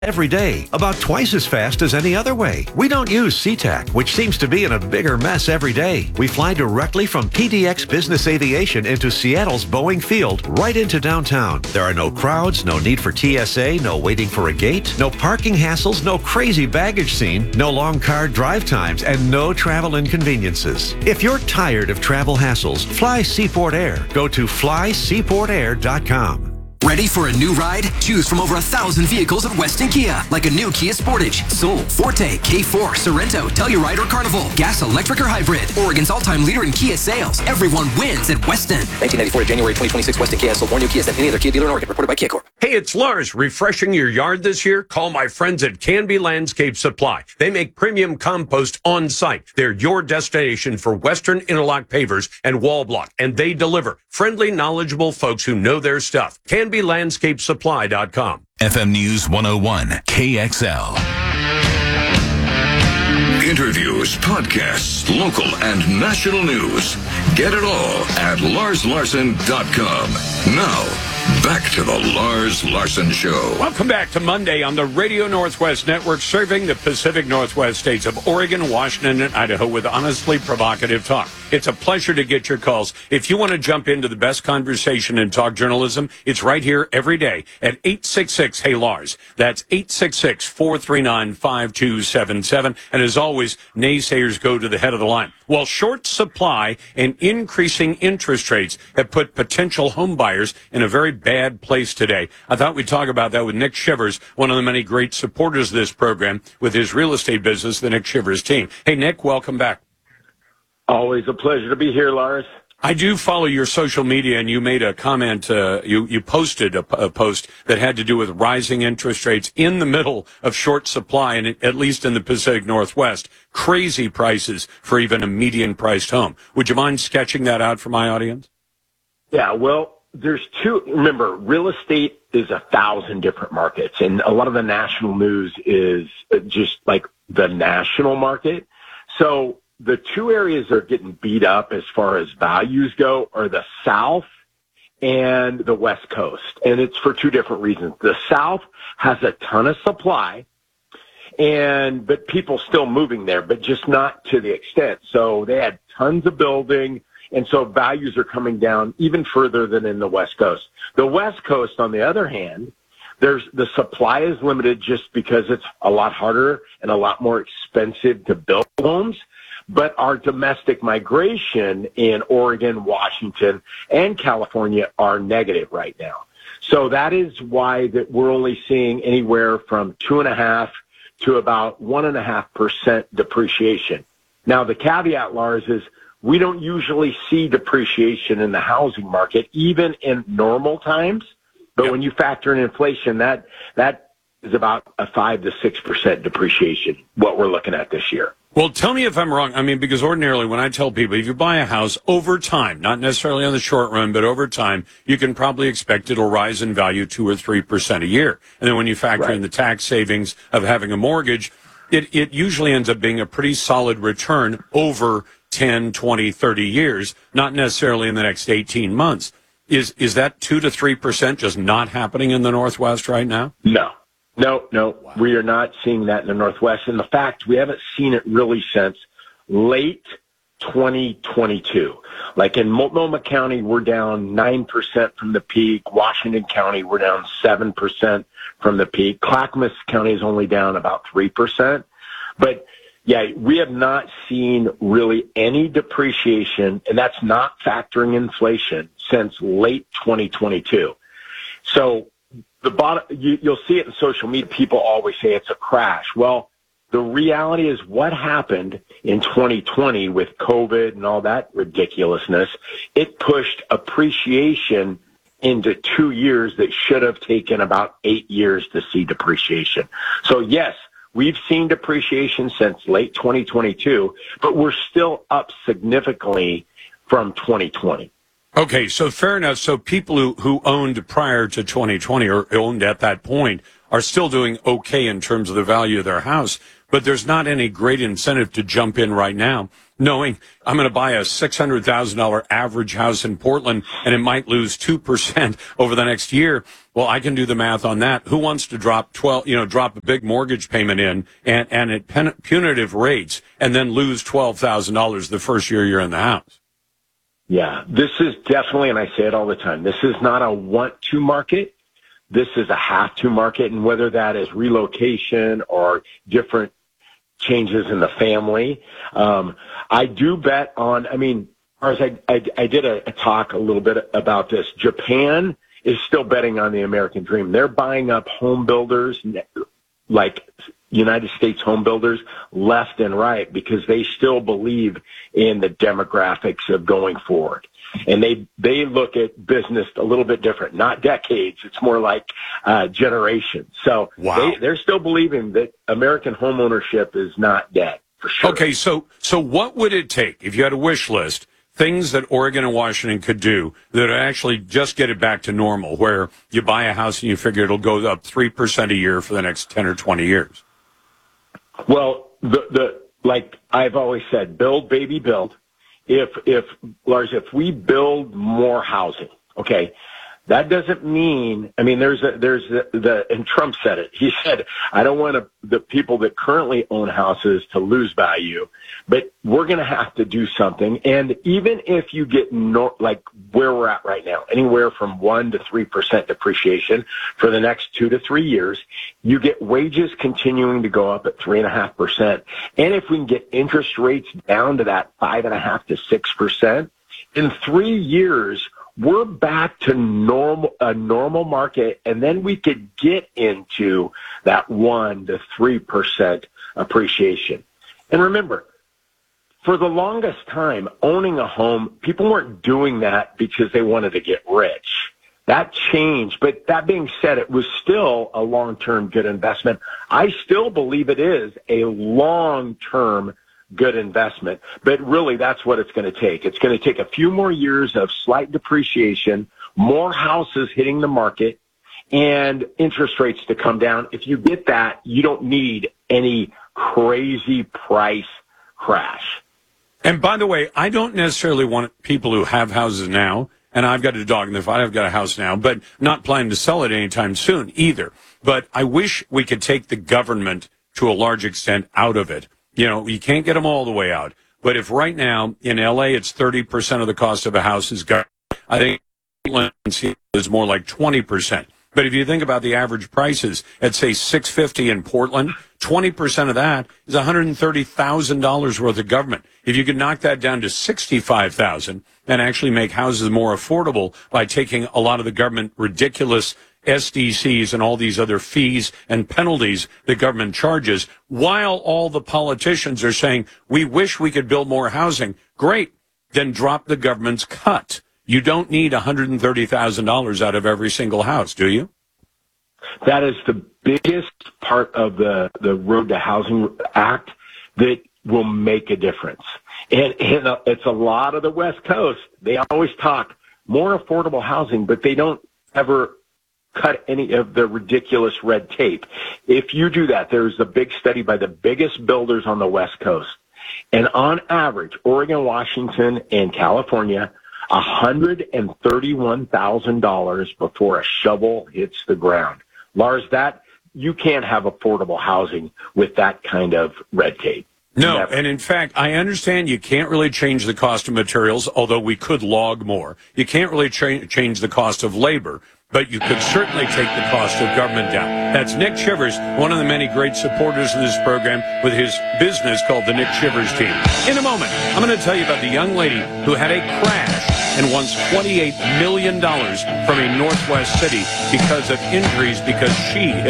every day, about twice as fast as any other way. We don't use SeaTac, which seems to be in a bigger mess every day. We fly directly from PDX Business Aviation into Seattle's Boeing Field, right into downtown. There are no crowds, no need for TSA, no waiting for a gate, no parking hassles, no crazy baggage scene, no long car drive times, and no travel inconveniences. If you're tired of travel hassles, fly Seaport Air. Go to flyseaportair.com. Ready for a new ride? Choose from over 1,000 vehicles at Weston Kia, like a new Kia Sportage, Soul, Forte, K4, Sorento, Telluride, or Carnival. Gas, electric, or hybrid. Oregon's all-time leader in Kia sales. Everyone wins at Weston. 1994 to January 2026, Weston Kia sold more new Kias than any other Kia dealer in Oregon. Reported by Kia Corp. Hey, it's Lars. Refreshing your yard this year? Call my friends at Canby Landscape Supply. They make premium compost on site. They're your destination for Western interlock pavers and wall block, and they deliver. Friendly, knowledgeable folks who know their stuff. CanbyLandscapeSupply.com. FM News 101, KXL. Interviews, podcasts, local and national news. Get it all at LarsLarson.com. Now, back to the Lars Larson Show. Welcome back to Monday on the Radio Northwest Network, serving the Pacific Northwest states of Oregon, Washington, and Idaho with honestly provocative talk. It's a pleasure to get your calls. If you want to jump into the best conversation in talk journalism, it's right here every day at 866-HEY-LARS. That's 866-439-5277. And as always, naysayers go to the head of the line. Well, short supply and increasing interest rates have put potential home buyers in a very bad place today. I thought we'd talk about that with Nick Shivers, one of the many great supporters of this program with his real estate business, the Nick Shivers team. Hey, Nick, welcome back. Always a pleasure to be here, Lars. I do follow your social media, and you made a comment, you posted a post that had to do with rising interest rates in the middle of short supply, and at least in the Pacific Northwest, crazy prices for even a median-priced home. Would you mind sketching that out for my audience? Yeah, well, there's two. Remember, real estate is 1,000 different markets, and a lot of the national news is just like the national market. So the two areas that are getting beat up as far as values go are the South and the West Coast. And it's for two different reasons. The South has a ton of supply, but people still moving there, but just not to the extent. So they had tons of building, and so values are coming down even further than in the West Coast. The West Coast, on the other hand, the supply is limited just because it's a lot harder and a lot more expensive to build homes. But our domestic migration in Oregon, Washington, and California are negative right now. So that is why that we're only seeing anywhere from 2.5% to about 1.5% depreciation. Now, the caveat, Lars, is we don't usually see depreciation in the housing market, even in normal times. But when you factor in inflation, that is about a 5 to 6% depreciation, what we're looking at this year. Well, tell me if I'm wrong. I mean, because ordinarily when I tell people, if you buy a house over time, not necessarily on the short run, but over time, you can probably expect it'll rise in value 2 or 3% a year. And then when you factor in the tax savings of having a mortgage, it usually ends up being a pretty solid return over 10, 20, 30 years, not necessarily in the next 18 months. Is that 2 to 3% just not happening in the Northwest right now? No. Wow. We are not seeing that in the Northwest. And the fact, we haven't seen it really since late 2022. Like in Multnomah County, we're down 9% from the peak. Washington County, we're down 7% from the peak. Clackamas County is only down about 3%. But yeah, we have not seen really any depreciation, and that's not factoring inflation, since late 2022. So you'll see it in social media. People always say it's a crash. Well, the reality is what happened in 2020 with COVID and all that ridiculousness, it pushed appreciation into 2 years that should have taken about 8 years to see depreciation. So yes, we've seen depreciation since late 2022, but we're still up significantly from 2020. Okay, so fair enough. So people who owned prior to 2020 or owned at that point are still doing okay in terms of the value of their house. but there's not any great incentive to jump in right now, knowing I'm going to buy a $600,000 average house in Portland and it might lose 2% over the next year. Well, I can do the math on that. Who wants to drop drop a big mortgage payment in and at punitive rates and then lose $12,000 the first year you're in the house? Yeah, this is definitely, and I say it all the time, this is not a want-to market. This is a have-to market, and whether that is relocation or different changes in the family. I do bet on, I did a talk a little bit about this. Japan is still betting on the American dream. They're buying up home builders, like United States home builders, left and right, because they still believe in the demographics of going forward. And they look at business a little bit different, not decades. It's more like generations. So wow. They're still believing that American home ownership is not dead, for sure. Okay, so what would it take if you had a wish list, things that Oregon and Washington could do that would actually just get it back to normal, where you buy a house and you figure it'll go up 3% a year for the next 10 or 20 years? Well, like I've always said, build, baby, build. Lars, if we build more housing, okay, that doesn't mean, and Trump said it. He said, I don't want the people that currently own houses to lose value, but we're going to have to do something. And even if you get like where we're at right now, anywhere from 1% to 3% depreciation for the next 2 to 3 years, you get wages continuing to go up at 3.5%. And if we can get interest rates down to that 5.5% to 6%, in 3 years, we're back to a normal market, and then we could get into that 1% to 3% appreciation. And remember, for the longest time, owning a home, people weren't doing that because they wanted to get rich. That changed, but that being said, it was still a long-term good investment. I still believe it is a long-term good investment, but really that's what it's going to take. It's going to take a few more years of slight depreciation, more houses hitting the market, and interest rates to come down. If you get that, you don't need any crazy price crash. And by the way, I don't necessarily want people who have houses now, and I've got a dog in the fight, I've got a house now, but not planning to sell it anytime soon either. But I wish we could take the government to a large extent out of it. You know, you can't get them all the way out. But if right now in L.A. it's 30% of the cost of a house is government, I think it's more like 20%. But if you think about the average prices at, say, $650 in Portland, 20% of that is $130,000 worth of government. If you could knock that down to $65,000 and actually make houses more affordable by taking a lot of the government ridiculous SDCs and all these other fees and penalties the government charges, while all the politicians are saying, we wish we could build more housing, great, then drop the government's cut. You don't need $130,000 out of every single house, do you? That is the biggest part of the Road to Housing Act that will make a difference. And it's a lot of the West Coast. They always talk more affordable housing, but they don't ever cut any of the ridiculous red tape. If you do that, there's a big study by the biggest builders on the West Coast. And on average, Oregon, Washington, and California, $131,000 before a shovel hits the ground. Lars, you can't have affordable housing with that kind of red tape. No, Never. And in fact, I understand you can't really change the cost of materials, although we could log more. You can't really change the cost of labor, but you could certainly take the cost of government down. That's Nick Shivers, one of the many great supporters of this program with his business called the Nick Shivers Team. In a moment, I'm going to tell you about the young lady who had a crash and wants $28 million from a Northwest city because of injuries because she